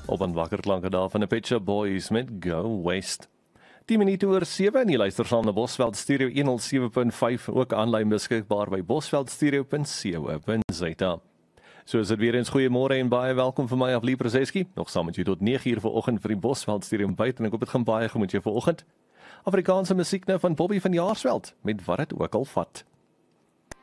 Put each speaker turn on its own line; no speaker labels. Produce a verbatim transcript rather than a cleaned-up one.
Op aan wakker klanke daar van die Pet Shop Boys met Go West. tien minute oor sewe en jy luister saam na Bosveld Stereo honderd sewe punt vyf, ook aanlyn beskikbaar by bosveld stereo punt co punt za. So is dit weer eens goeiemôre en baie welkom vir my Aflie Prezeski. Nog saam met jou tot nege uur vanoggend vir die Bosveld Stereo byt en ek hoop dit gaan baie gemoed jou vanoggend. Afrikaanse musiek nou van Bobby van Jaarsveld met wat dit ook al vat.